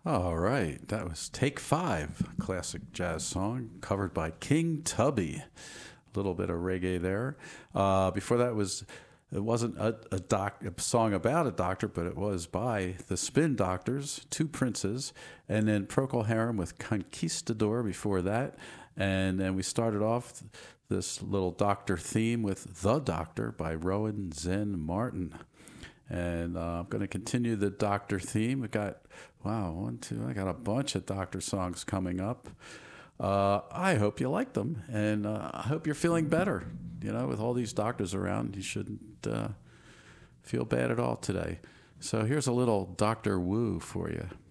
All right, that was Take Five, classic jazz song covered by King Tubby. A little bit of reggae there. Before that was it wasn't a song about a doctor, but it was by the Spin Doctors, Two Princes, and then Procol Harum with Conquistador before that. And then we started off this little doctor theme with The Doctor by Rowan Zen Martin. And I'm going to continue the Doctor theme. We got, wow, one, two, I got a bunch of Doctor songs coming up. I hope you like them, and I hope you're feeling better. You know, with all these doctors around, you shouldn't feel bad at all today. So here's a little Doctor Wu for you.